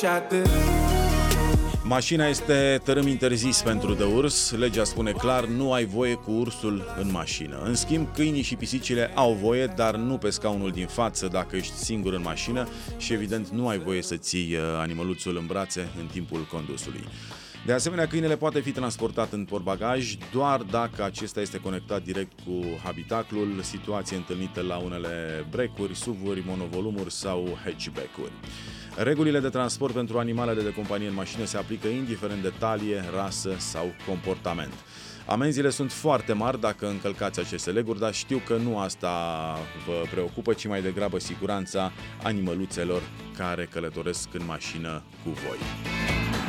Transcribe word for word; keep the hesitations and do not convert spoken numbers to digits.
Mașina este tărâm interzis pentru de urs. Legea spune clar, nu ai voie cu ursul în mașină. În schimb, câinii și pisicile au voie, dar nu pe scaunul din față dacă ești singur în mașină și evident nu ai voie să ții animăluțul în brațe în timpul condusului. De asemenea, câinele poate fi transportat în portbagaj doar dacă acesta este conectat direct cu habitaclul, situație întâlnită la unele break-uri, S U V-uri, monovolumuri sau hatchback-uri. Regulile de transport pentru animalele de companie în mașină se aplică indiferent de talie, rasă sau comportament. Amenziile sunt foarte mari dacă încălcați aceste leguri, dar știu că nu asta vă preocupă, ci mai degrabă siguranța animăluțelor care călătoresc în mașină cu voi.